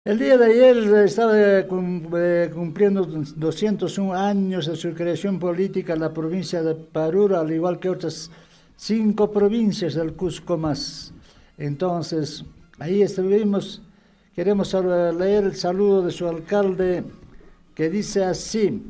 El día de ayer estaba cumpliendo 201 años de su creación política la provincia de Paruro, al igual que otras 5 provincias del Cusco más. Entonces, ahí estuvimos, queremos leer el saludo de su alcalde que dice así.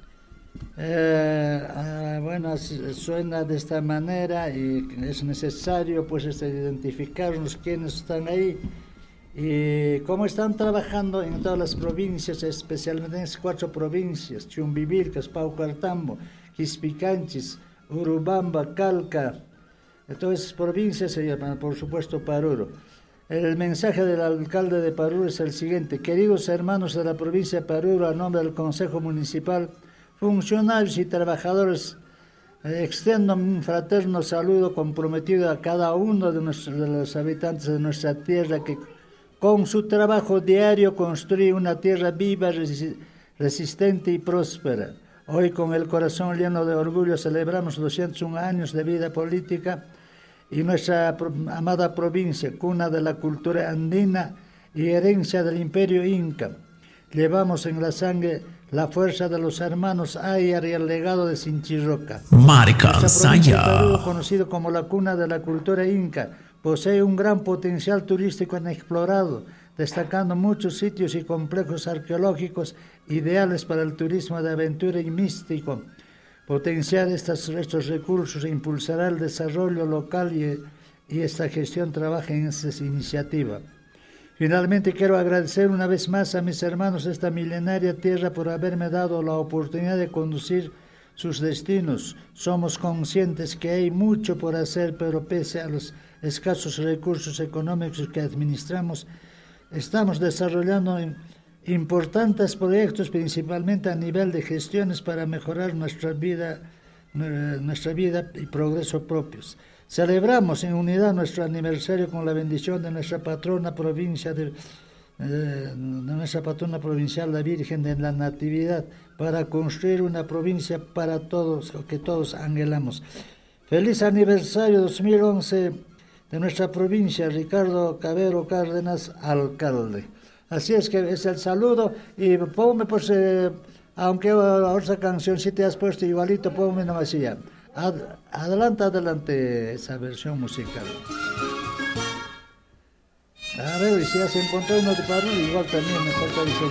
Bueno, suena de esta manera y es necesario pues identificarnos quiénes están ahí y cómo están trabajando en todas las provincias, especialmente en las 4 provincias: Chumbivilcas, Paucartambo, Quispicanchis, Urubamba, Calca. De todas esas provincias se llaman, por supuesto, Paruro. El mensaje del alcalde de Paruro es el siguiente: queridos hermanos de la provincia de Paruro, a nombre del Consejo Municipal, funcionarios y trabajadores, extiendo un fraterno saludo comprometido a cada uno de los habitantes de nuestra tierra que con su trabajo diario construye una tierra viva, resistente y próspera. Hoy, con el corazón lleno de orgullo, celebramos 201 años de vida política y nuestra amada provincia, cuna de la cultura andina y herencia del imperio inca. Llevamos en la sangre la fuerza de los hermanos Ayar y el legado de Sinchirroca. Marca Nuestra provincia de Perú, Saya. conocido como la cuna de la cultura inca, posee un gran potencial turístico inexplorado, destacando muchos sitios y complejos arqueológicos ideales para el turismo de aventura y místico. Potenciar estos recursos impulsará el desarrollo local y esta gestión trabaja en esa iniciativa. Finalmente quiero agradecer una vez más a mis hermanos de esta milenaria tierra por haberme dado la oportunidad de conducir sus destinos. Somos conscientes que hay mucho por hacer, pero pese a los escasos recursos económicos que administramos, estamos desarrollando importantes proyectos, principalmente a nivel de gestiones para mejorar nuestra vida y progreso propios. Celebramos en unidad nuestro aniversario con la bendición de nuestra patrona provincial, la Virgen de la Natividad, para construir una provincia para todos, que todos anhelamos. Feliz aniversario 2011 de nuestra provincia, Ricardo Cabero Cárdenas, alcalde. Así es que es el saludo y ponme pues, aunque ahora esa canción si te has puesto igualito, ponme nomás ya. Adelante esa versión musical. A ver, y si has encontrado uno de Parul, igual también me falta decir.